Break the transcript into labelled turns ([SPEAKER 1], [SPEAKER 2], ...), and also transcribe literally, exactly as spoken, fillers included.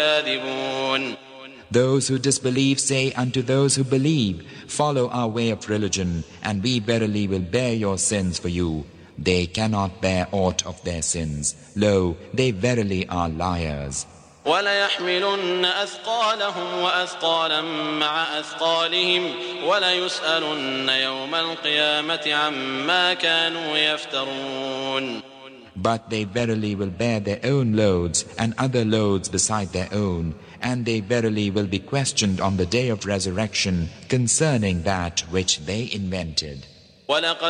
[SPEAKER 1] كاذبون.
[SPEAKER 2] Those who disbelieve say unto those who believe, follow our way of religion, and we verily will bear your sins for you. They cannot bear aught of their sins. Lo, they verily are liars.
[SPEAKER 1] وَلَيَحْمِلُنَّ أَثْقَالَهُمْ وَأَثْقَالًا مَعَ أَثْقَالِهِمْ وَلَيُسْأَلُنَّ يَوْمَ الْقِيَامَةِ عَمَّا كَانُوا يَفْتَرُونَ.
[SPEAKER 2] But they verily will bear their own loads and other loads beside their own, and they verily will be questioned on the day of resurrection concerning that which they invented.